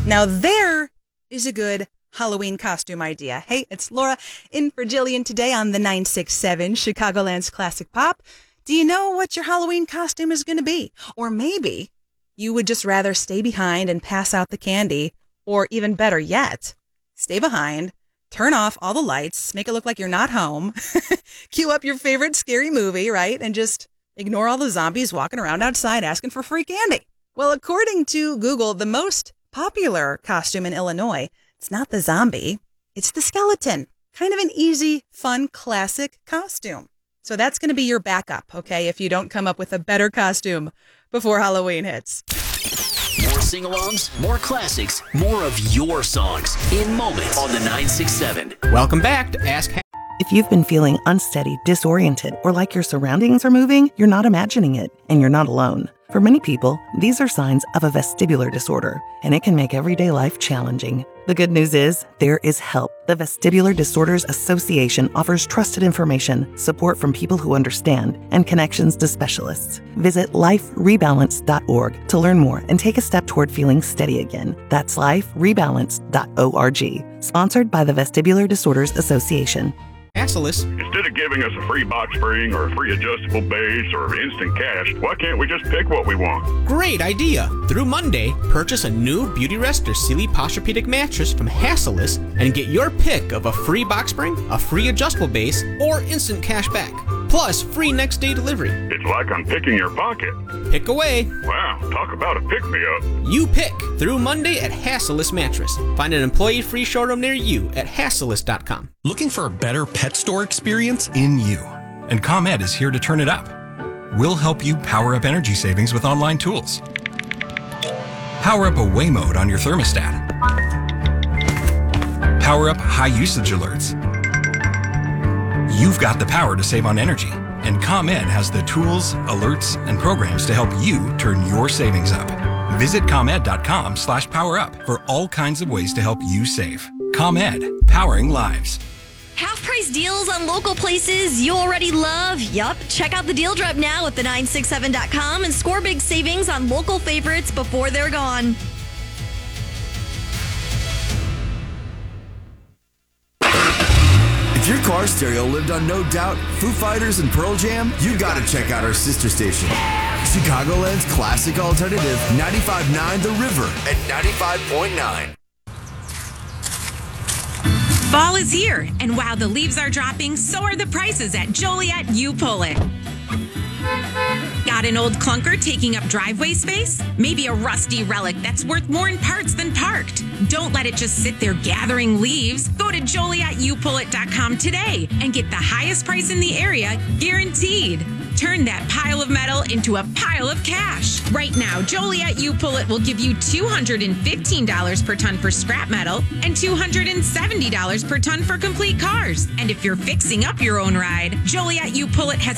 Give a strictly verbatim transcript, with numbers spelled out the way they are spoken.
Now there is a good Halloween costume idea. Hey, it's Laura in for Jillian today on the nine six seven Chicagoland's Classic Pop. Do you know what your Halloween costume is going to be? Or maybe you would just rather stay behind and pass out the candy, or even better yet, stay behind, turn off all the lights, make it look like you're not home, cue up your favorite scary movie, right? And just ignore all the zombies walking around outside asking for free candy. Well, according to Google, the most popular costume in Illinois, it's not the zombie, it's the skeleton. Kind of an easy, fun, classic costume. So that's going to be your backup, okay, if you don't come up with a better costume before Halloween hits. More sing-alongs, more classics, more of your songs in moments on the nine six seven. Welcome back to Ask Ha- If you've been feeling unsteady, disoriented, or like your surroundings are moving, you're not imagining it, and you're not alone. For many people, these are signs of a vestibular disorder, and it can make everyday life challenging. The good news is, there is help. The Vestibular Disorders Association offers trusted information, support from people who understand, and connections to specialists. Visit life rebalance dot org to learn more and take a step toward feeling steady again. That's life rebalance dot org. Sponsored by the Vestibular Disorders Association. Hassles. Instead of giving us a free box spring or a free adjustable base or instant cash, why can't we just pick what we want? Great idea. Through Monday, purchase a new Beautyrest or Sealy Posturepedic mattress from Hassles and get your pick of a free box spring, a free adjustable base, or instant cash back. Plus, free next day delivery. It's like I'm picking your pocket. Pick away. Wow, talk about a pick-me-up. You pick through Monday at Hassles Mattress. Find an employee-free showroom near you at hassles dot com. Looking for a better pet store experience in you? And ComEd is here to turn it up. We'll help you power up energy savings with online tools. Power up away mode on your thermostat. Power up high usage alerts. You've got the power to save on energy, and ComEd has the tools, alerts, and programs to help you turn your savings up. Visit ComEd dot com slash power up for all kinds of ways to help you save. ComEd, powering lives. Half-price deals on local places you already love? Yup. Check out the Deal Drop now at the nine six seven dot com and score big savings on local favorites before they're gone. If your car stereo lived on No Doubt, Foo Fighters, and Pearl Jam, you gotta check out our sister station, Chicagoland's classic alternative, ninety-five point nine The River at ninety-five point nine. Fall is here, and while the leaves are dropping, so are the prices at Joliet You Pull It. Got an old clunker taking up driveway space? Maybe a rusty relic that's worth more in parts than parked? Don't let it just sit there gathering leaves. Go to Joliet You Pull It dot com today and get the highest price in the area, guaranteed. Turn that pile of metal into a pile of cash. Right now, Joliet You Pull It will give you two hundred fifteen dollars per ton for scrap metal and two hundred seventy dollars per ton for complete cars. And if you're fixing up your own ride, Joliet You Pull It has